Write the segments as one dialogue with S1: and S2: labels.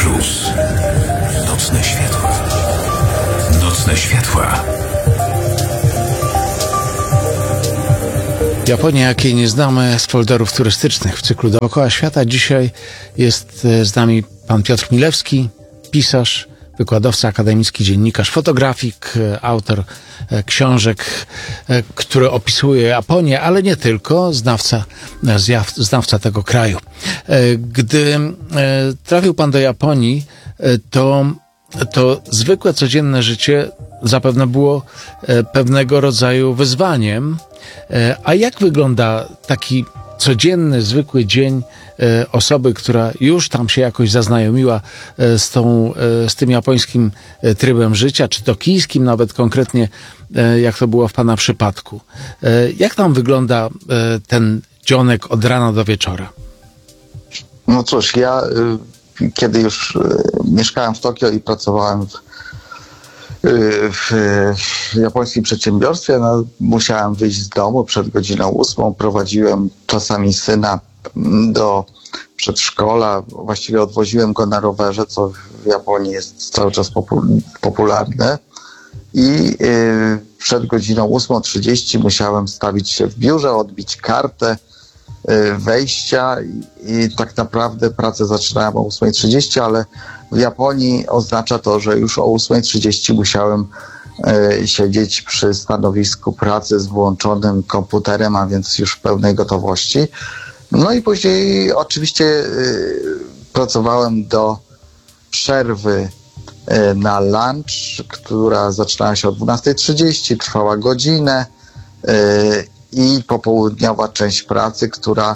S1: Plus. Nocne światła. Nocne światła.
S2: Japonia, jakiej nie znamy z folderów turystycznych w cyklu Dookoła Świata. Dzisiaj jest z nami pan Piotr Milewski, pisarz, wykładowca akademicki, dziennikarz, fotografik, autor książek, które opisuje Japonię, ale nie tylko, znawca tego kraju. Gdy trafił pan do Japonii, to zwykłe, codzienne życie zapewne było pewnego rodzaju wyzwaniem. A jak wygląda taki codzienny, zwykły dzień osoby, która już tam się jakoś zaznajomiła z tym japońskim trybem życia, czy tokijskim nawet konkretnie, jak to było w pana przypadku? Jak tam wygląda ten dzionek od rana do wieczora?
S3: No cóż, ja kiedy już mieszkałem w Tokio i pracowałem w japońskim przedsiębiorstwie, no, musiałem wyjść z domu przed godziną 8. Prowadziłem czasami syna do przedszkola. Właściwie odwoziłem go na rowerze, co w Japonii jest cały czas popularne. I przed godziną 8:30 musiałem stawić się w biurze, odbić kartę wejścia i tak naprawdę pracę zaczynałem o 8:30, ale w Japonii oznacza to, że już o 8:30 musiałem siedzieć przy stanowisku pracy z włączonym komputerem, a więc już w pełnej gotowości. No i później oczywiście pracowałem do przerwy na lunch, która zaczynała się o 12:30, trwała godzinę i popołudniowa część pracy, która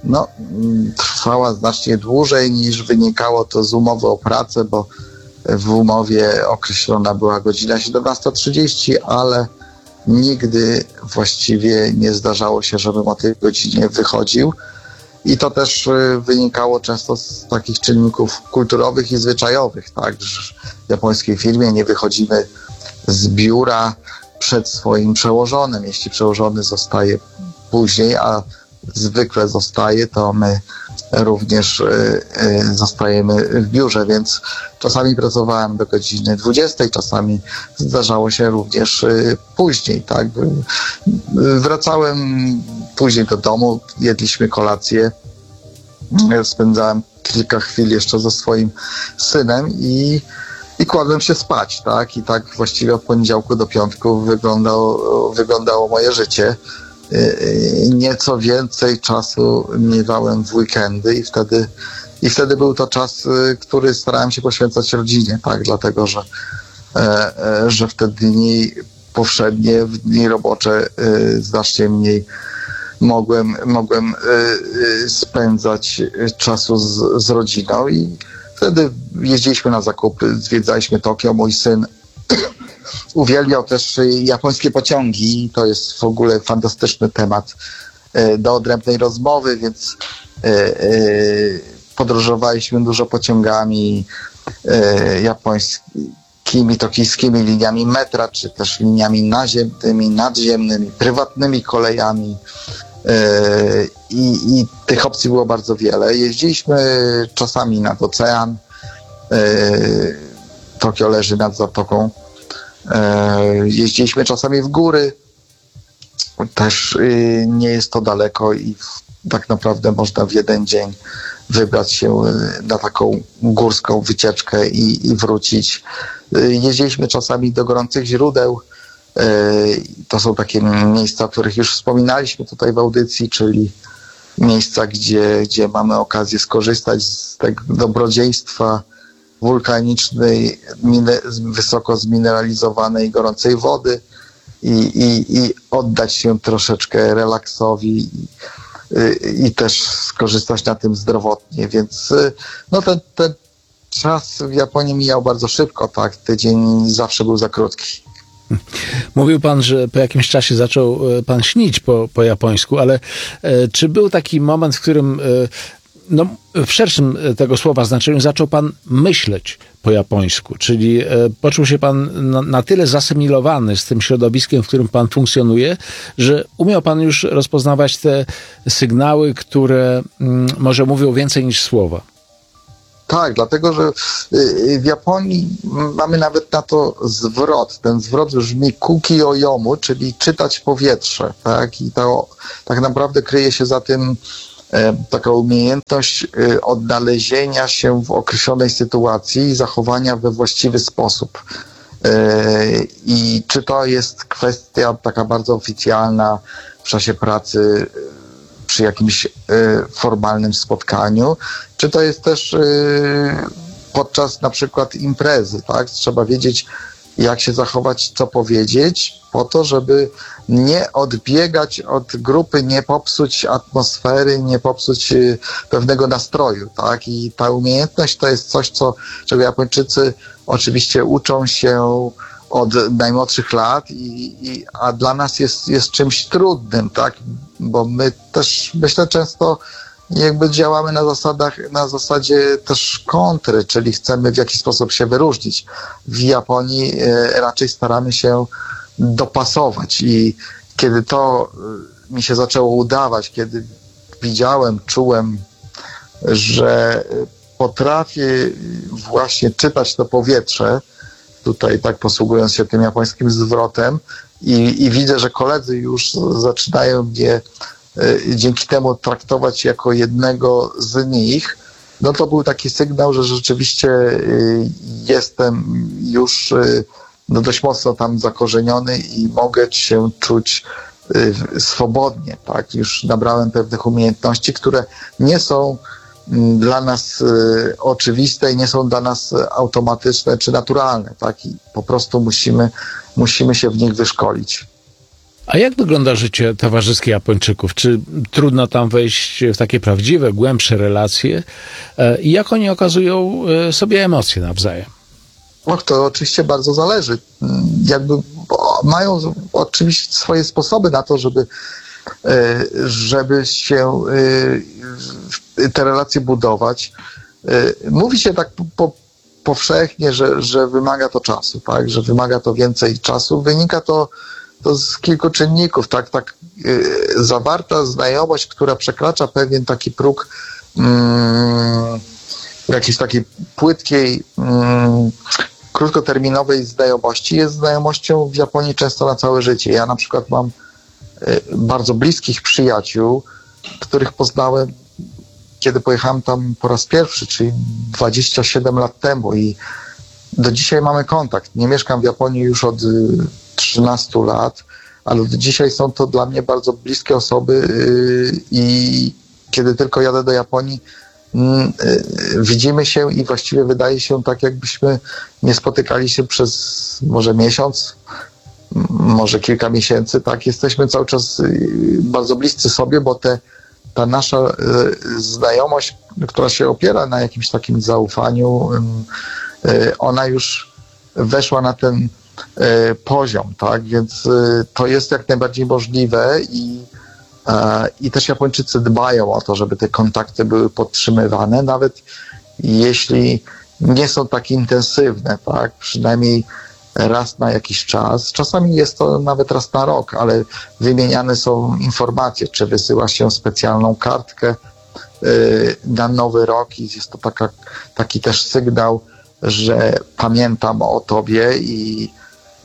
S3: trwała znacznie dłużej niż wynikało to z umowy o pracę, bo w umowie określona była godzina 17:30, ale nigdy właściwie nie zdarzało się, żebym o tej godzinie wychodził. I to też wynikało często z takich czynników kulturowych i zwyczajowych, tak? W japońskiej firmie nie wychodzimy z biura przed swoim przełożonym. Jeśli przełożony zostaje później, a zwykle zostaje, to my również zostajemy w biurze, więc czasami pracowałem do godziny 20, czasami zdarzało się również później, tak? Wracałem później do domu, jedliśmy kolację, spędzałem kilka chwil jeszcze ze swoim synem i kładłem się spać, tak? I tak właściwie od poniedziałku do piątku wyglądało moje życie. Nieco więcej czasu miewałem w weekendy i wtedy był to czas, który starałem się poświęcać rodzinie, tak? Dlatego, że w te dni powszednie, w dni robocze znacznie mniej mogłem spędzać czasu z rodziną i wtedy jeździliśmy na zakupy, zwiedzaliśmy Tokio. Mój syn uwielbiał też japońskie pociągi. To jest w ogóle fantastyczny temat do odrębnej rozmowy, więc podróżowaliśmy dużo pociągami japońskimi, tokijskimi liniami metra, czy też liniami naziemnymi, nadziemnymi, prywatnymi kolejami. I tych opcji było bardzo wiele. Jeździliśmy czasami nad ocean. Tokio leży nad zatoką. Jeździliśmy czasami w góry. Też nie jest to daleko i tak naprawdę można w jeden dzień wybrać się na taką górską wycieczkę i wrócić. Jeździliśmy czasami do gorących źródeł. To są takie miejsca, o których już wspominaliśmy tutaj w audycji, czyli miejsca, gdzie mamy okazję skorzystać z tego dobrodziejstwa wulkanicznej, wysoko zmineralizowanej, gorącej wody i oddać się troszeczkę relaksowi i też skorzystać na tym zdrowotnie, więc ten czas w Japonii mijał bardzo szybko, tak, tydzień zawsze był za krótki.
S2: Mówił pan, że po jakimś czasie zaczął pan śnić po japońsku, ale czy był taki moment, w którym w szerszym tego słowa znaczeniu zaczął pan myśleć po japońsku, czyli poczuł się pan na tyle zasymilowany z tym środowiskiem, w którym pan funkcjonuje, że umiał pan już rozpoznawać te sygnały, które może mówią więcej niż słowa?
S3: Tak, dlatego że w Japonii mamy nawet na to zwrot. Ten zwrot brzmi kuki ojomu, czyli czytać powietrze. Tak? I to tak naprawdę kryje się za tym taka umiejętność odnalezienia się w określonej sytuacji i zachowania we właściwy sposób. I czy to jest kwestia taka bardzo oficjalna w czasie pracy przy jakimś formalnym spotkaniu, czy to jest też podczas na przykład imprezy, tak? Trzeba wiedzieć, jak się zachować, co powiedzieć, po to, żeby nie odbiegać od grupy, nie popsuć atmosfery, nie popsuć pewnego nastroju, tak? I ta umiejętność to jest coś, czego Japończycy oczywiście uczą się od najmłodszych lat, a dla nas jest czymś trudnym, tak? Bo my też, myślę, często jakby działamy na zasadzie też kontry, czyli chcemy w jakiś sposób się wyróżnić. W Japonii raczej staramy się dopasować i kiedy to mi się zaczęło udawać, kiedy czułem, że potrafię właśnie czytać to powietrze, tutaj tak posługując się tym japońskim zwrotem i widzę, że koledzy już zaczynają mnie dzięki temu traktować jako jednego z nich, no to był taki sygnał, że rzeczywiście jestem już dość mocno tam zakorzeniony i mogę się czuć swobodnie, tak? Już nabrałem pewnych umiejętności, które nie są dla nas oczywiste i nie są dla nas automatyczne czy naturalne, tak? I po prostu musimy się w nich wyszkolić.
S2: A jak wygląda życie towarzyskie Japończyków? Czy trudno tam wejść w takie prawdziwe, głębsze relacje? I jak oni okazują sobie emocje nawzajem?
S3: Och, to oczywiście bardzo zależy. Jakby mają oczywiście swoje sposoby na to, żeby się te relacje budować. Mówi się tak powszechnie, że wymaga to czasu, tak? Że wymaga to więcej czasu. Wynika to z kilku czynników, tak zawarta znajomość, która przekracza pewien taki próg jakiejś takiej płytkiej, krótkoterminowej znajomości jest znajomością w Japonii często na całe życie. Ja na przykład mam bardzo bliskich przyjaciół, których poznałem, kiedy pojechałem tam po raz pierwszy, czyli 27 lat temu i do dzisiaj mamy kontakt. Nie mieszkam w Japonii już od 13 lat, ale do dzisiaj są to dla mnie bardzo bliskie osoby i kiedy tylko jadę do Japonii, widzimy się i właściwie wydaje się tak, jakbyśmy nie spotykali się przez może miesiąc, może kilka miesięcy, tak? Jesteśmy cały czas bardzo bliscy sobie, bo ta nasza znajomość, która się opiera na jakimś takim zaufaniu, ona już weszła na ten poziom, tak? Więc to jest jak najbardziej możliwe i też Japończycy dbają o to, żeby te kontakty były podtrzymywane, nawet jeśli nie są tak intensywne, tak? Przynajmniej raz na jakiś czas. Czasami jest to nawet raz na rok, ale wymieniane są informacje, czy wysyła się specjalną kartkę na nowy rok i jest to taki też sygnał, że pamiętam o tobie i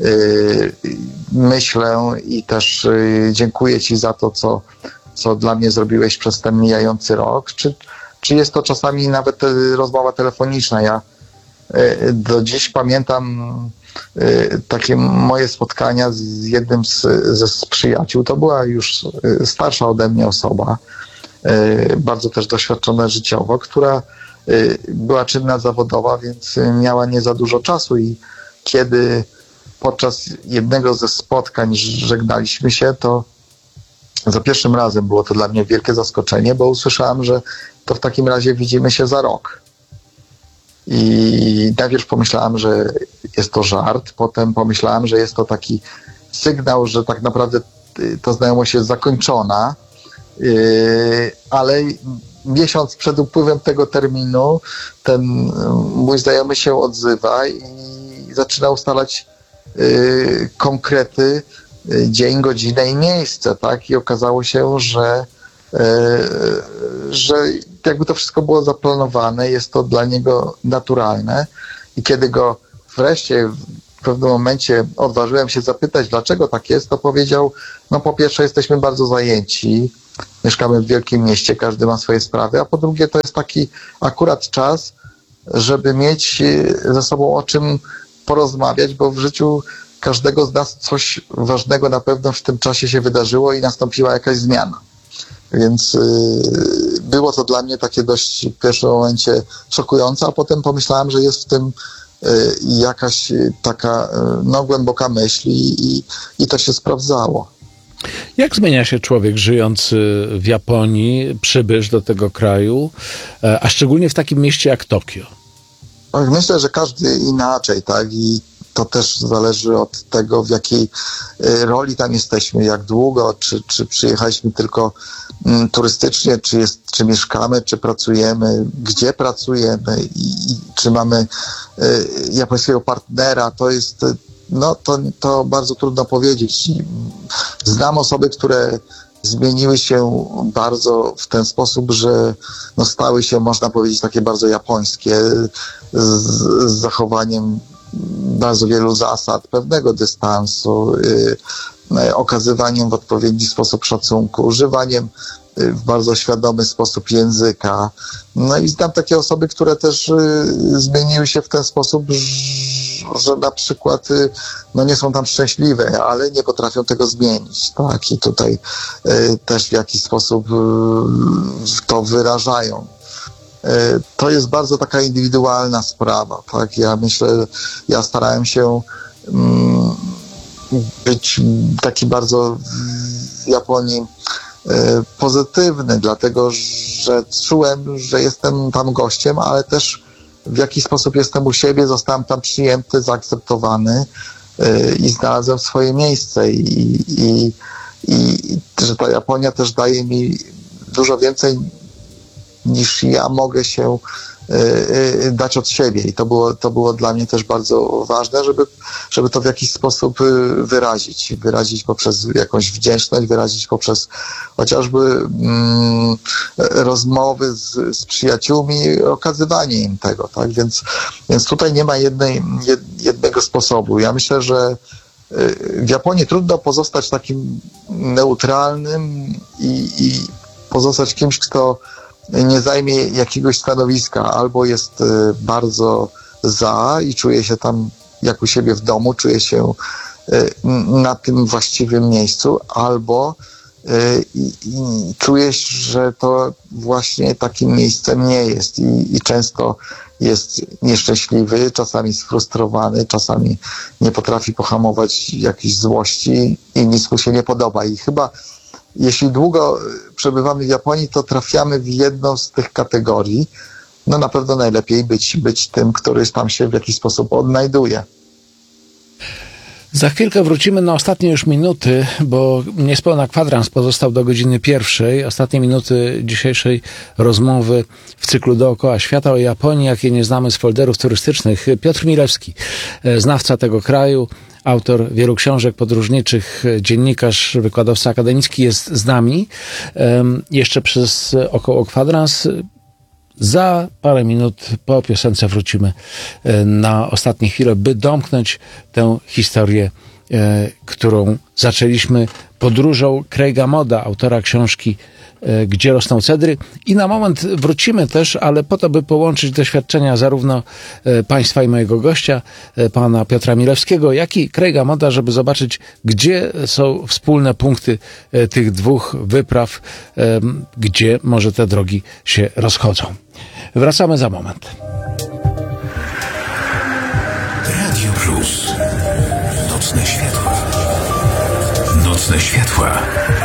S3: myślę i też dziękuję ci za to, co dla mnie zrobiłeś przez ten mijający rok. Czy jest to czasami nawet rozmowa telefoniczna. Ja do dziś pamiętam takie moje spotkania z jednym z przyjaciół. To była już starsza ode mnie osoba, bardzo też doświadczona życiowo, która była czynna zawodowa, więc miała nie za dużo czasu i kiedy podczas jednego ze spotkań żegnaliśmy się, to za pierwszym razem było to dla mnie wielkie zaskoczenie, bo usłyszałem, że to w takim razie widzimy się za rok. I najpierw pomyślałem, że jest to żart, potem pomyślałem, że jest to taki sygnał, że tak naprawdę ta znajomość jest zakończona, ale miesiąc przed upływem tego terminu ten mój znajomy się odzywa i zaczyna ustalać konkrety, dzień, godzinę i miejsce, tak? I okazało się, że jakby to wszystko było zaplanowane, jest to dla niego naturalne i kiedy go wreszcie w pewnym momencie odważyłem się zapytać, dlaczego tak jest, to powiedział, no po pierwsze jesteśmy bardzo zajęci, mieszkamy w wielkim mieście, każdy ma swoje sprawy, a po drugie to jest taki akurat czas, żeby mieć ze sobą o czym porozmawiać, bo w życiu każdego z nas coś ważnego na pewno w tym czasie się wydarzyło i nastąpiła jakaś zmiana. Więc było to dla mnie takie dość w pierwszym momencie szokujące, a potem pomyślałem, że jest w tym jakaś taka głęboka myśl i to się sprawdzało.
S2: Jak zmienia się człowiek żyjący w Japonii, przybysz do tego kraju, a szczególnie w takim mieście jak Tokio?
S3: Myślę, że każdy inaczej, tak? I to też zależy od tego, w jakiej roli tam jesteśmy, jak długo, czy przyjechaliśmy tylko turystycznie, czy mieszkamy, czy pracujemy, gdzie pracujemy i czy mamy japońskiego partnera. To jest, to bardzo trudno powiedzieć. Znam osoby, które zmieniły się bardzo w ten sposób, że stały się, można powiedzieć, takie bardzo japońskie, z zachowaniem bardzo wielu zasad, pewnego dystansu, okazywaniem w odpowiedni sposób szacunku, używaniem w bardzo świadomy sposób języka. No i znam takie osoby, które też zmieniły się w ten sposób, że na przykład nie są tam szczęśliwe, ale nie potrafią tego zmienić. Tak? I tutaj też w jakiś sposób to wyrażają. To jest bardzo taka indywidualna sprawa. Tak? Ja myślę, ja starałem się być taki bardzo w Japonii pozytywny, dlatego że czułem, że jestem tam gościem, ale też w jakiś sposób jestem u siebie, zostałem tam przyjęty, zaakceptowany i znalazłem swoje miejsce i że ta Japonia też daje mi dużo więcej niż ja mogę się dać od siebie i to było dla mnie też bardzo ważne, żeby to w jakiś sposób wyrazić poprzez jakąś wdzięczność, wyrazić poprzez chociażby rozmowy z przyjaciółmi, okazywanie im tego, tak? Więc tutaj nie ma jednego sposobu. Ja myślę, że w Japonii trudno pozostać takim neutralnym i pozostać kimś, kto nie zajmie jakiegoś stanowiska, albo jest bardzo za i czuje się tam jak u siebie w domu, czuje się na tym właściwym miejscu, albo czuje, że to właśnie takim miejscem nie jest i często jest nieszczęśliwy, czasami sfrustrowany, czasami nie potrafi pohamować jakiejś złości i nic mu się nie podoba. I chyba jeśli długo przebywamy w Japonii, to trafiamy w jedną z tych kategorii. Na pewno najlepiej być tym, który tam się w jakiś sposób odnajduje.
S2: Za chwilkę wrócimy na ostatnie już minuty, bo niespełna kwadrans pozostał do godziny 1:00. Ostatnie minuty dzisiejszej rozmowy w cyklu Dookoła Świata o Japonii, jakie nie znamy z folderów turystycznych. Piotr Milewski, znawca tego kraju, autor wielu książek podróżniczych, dziennikarz, wykładowca akademicki jest z nami. Jeszcze przez około kwadrans. Za parę minut po piosence wrócimy na ostatnie chwile, by domknąć tę historię, którą zaczęliśmy podróżą Craiga Modda, autora książki Gdzie rosną cedry. I na moment wrócimy też, ale po to, by połączyć doświadczenia zarówno państwa i mojego gościa, pana Piotra Milewskiego, jak i Craiga Modda, żeby zobaczyć, gdzie są wspólne punkty tych dwóch wypraw, gdzie może te drogi się rozchodzą. Wracamy za moment.
S1: Radio Plus. Nocne światła. Nocne światła.